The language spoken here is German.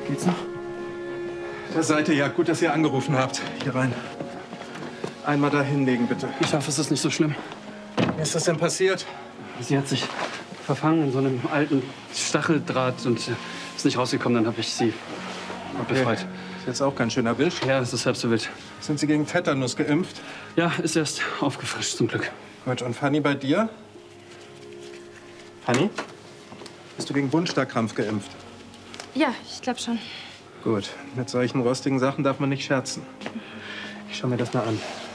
Geht's noch? Da seid ihr ja. Gut, dass ihr angerufen habt. Hier rein. Einmal da hinlegen, bitte. Ich hoffe, es ist nicht so schlimm. Wie ist das denn passiert? Sie hat sich verfangen in so einem alten Stacheldraht und ist nicht rausgekommen. Dann habe ich sie befreit. Ist jetzt auch ganz schön erwischt. Ja, es ist halb so wild. Sind Sie gegen Tetanus geimpft? Ja, ist erst aufgefrischt, zum Glück. Gut, und Fanny, bei dir? Fanny? Bist du gegen Wundstarkrampf geimpft? Ja, ich glaube schon. Gut, mit solchen rostigen Sachen darf man nicht scherzen. Ich schau mir das mal an.